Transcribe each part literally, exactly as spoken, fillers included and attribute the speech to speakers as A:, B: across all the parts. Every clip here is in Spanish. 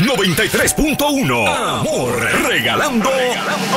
A: noventa y tres punto uno. Amor, regalando, regalando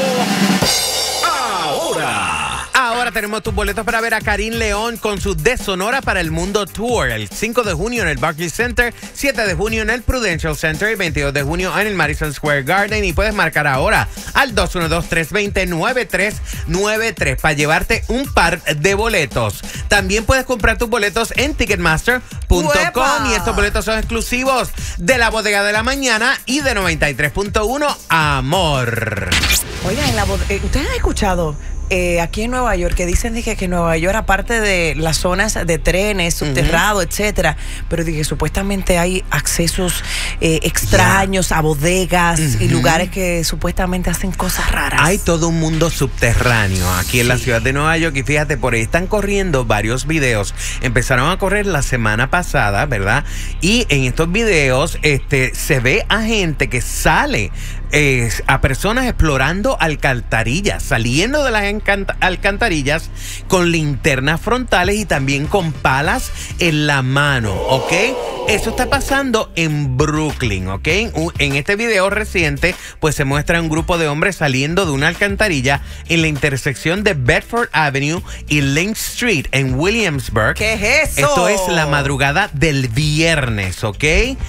A: ahora.
B: Ahora tenemos tus boletos para ver a Karim León con su De Sonora para el Mundo Tour. El cinco de junio en el Barclays Center, siete de junio en el Prudential Center y veintidós de junio en el Madison Square Garden. Y puedes marcar ahora al dos uno dos, tres dos cero, nueve tres nueve tres para llevarte un par de boletos. También puedes comprar tus boletos en ticketmaster punto com y estos boletos son exclusivos de la Bodega de la Mañana y de noventa y tres punto uno Amor.
C: Oigan, en la bod- eh, ¿ustedes han escuchado? Eh, aquí en Nueva York, que dicen dije, que Nueva York, aparte de las zonas de trenes, subterráneos, uh-huh. etcétera, pero dije, supuestamente hay accesos eh, extraños yeah. a bodegas uh-huh. y lugares que supuestamente hacen cosas raras.
B: Hay todo un mundo subterráneo aquí en sí. la ciudad de Nueva York y fíjate, por ahí están corriendo varios videos. Empezaron a correr la semana pasada, ¿verdad? Y en estos videos este, se ve a gente que sale, eh, a personas explorando alcantarillas, saliendo de las alcantarillas con linternas frontales y también con palas en la mano, ¿ok? Eso está pasando en Brooklyn, ¿ok? En este video reciente, pues se muestra un grupo de hombres saliendo de una alcantarilla en la intersección de Bedford Avenue y Link Street en Williamsburg.
C: ¿Qué es eso?
B: Esto es la madrugada del viernes, ¿ok?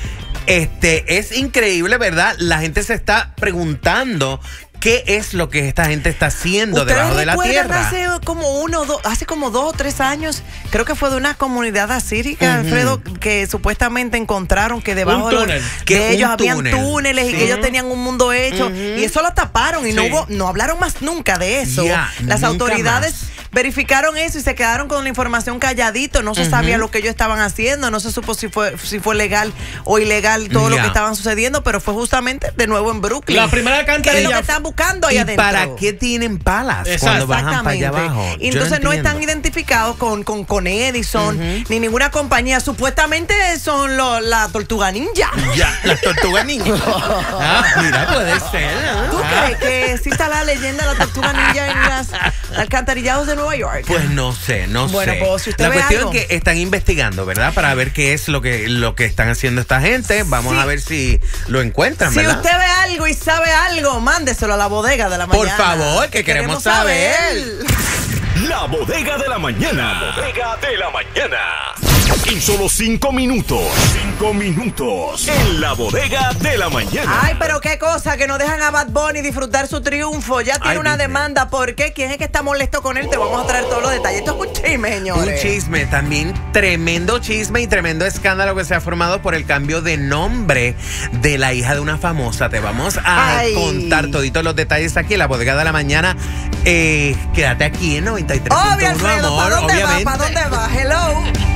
B: Este, es increíble, ¿verdad? La gente se está preguntando ¿qué es lo que esta gente está haciendo debajo de la tierra?
C: Hace como uno, do, hace como dos o tres años, creo que fue de una comunidad asírica, uh-huh. Alfredo, que supuestamente encontraron que debajo
B: un túnel.
C: de, los,
B: que
C: de ellos
B: túnel.
C: habían túneles sí. y que ellos tenían un mundo hecho uh-huh. y eso lo taparon y sí. no hubo, no hablaron más nunca de eso.
B: Yeah,
C: Las autoridades
B: más.
C: verificaron eso y se quedaron con la información calladito. No se uh-huh. sabía lo que ellos estaban haciendo, no se supo si fue si fue legal o ilegal todo yeah. lo que estaban sucediendo, pero fue justamente de nuevo en Brooklyn.
D: La primera alcantarilla.
C: ¿Qué es lo que están buscando ahí
B: ¿Y
C: adentro?
B: para qué tienen palas
C: Exacto.
B: cuando bajan para allá abajo?
C: Y entonces no, no están identificados con, con, con Edison uh-huh. ni ninguna compañía. Supuestamente son los la Tortuga Ninja.
B: Ya, las Tortugas Ninja. Ah, mira, puede ser. ¿eh?
C: ¿Tú
B: ah.
C: crees que exista la leyenda de la Tortuga Ninja en las alcantarillados de Nueva York?
B: Pues no sé, no
C: bueno,
B: sé.
C: Pues, si usted
B: la
C: ve
B: cuestión
C: algo.
B: es que están investigando, ¿verdad? Para ver qué es lo que, lo que están haciendo esta gente. Vamos sí. a ver si lo encuentran,
C: si
B: ¿verdad?
C: Si usted ve algo y sabe algo, mándeselo a la Bodega de la Mañana.
B: Por favor, que, que queremos, queremos saber.
C: saber.
A: La Bodega de la Mañana. La Bodega de la Mañana. En solo cinco minutos. Cinco minutos. En la Bodega de la Mañana.
C: Ay, pero qué cosa, que no dejan a Bad Bunny disfrutar su triunfo. Ya tiene Ay, una dime. demanda. ¿Por qué? ¿Quién es que está molesto con él? Te vamos a traer todos los detalles. Esto es un chisme, señores.
B: Un chisme. También tremendo chisme y tremendo escándalo que se ha formado por el cambio de nombre de la hija de una famosa. Te vamos a Ay. contar toditos los detalles aquí en la Bodega de la Mañana. Eh, quédate aquí en noventa y tres punto uno,
C: Obvio, Alfredo,
B: amor,
C: ¿para dónde
B: obviamente.
C: va? ¿Para dónde va? Hello.